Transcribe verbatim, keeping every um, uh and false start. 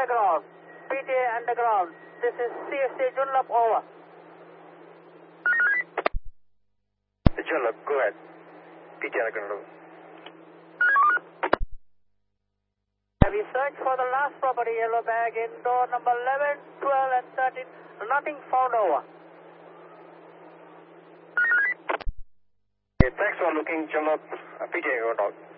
underground. P T A underground. This is C S A Junlap, over. Junlap, go ahead. P T A underground. Have you searched for the last property, yellow bag, in door number eleven, twelve, and thirteen? Nothing found, over. Okay, thanks for looking, Junlap. P T A underground.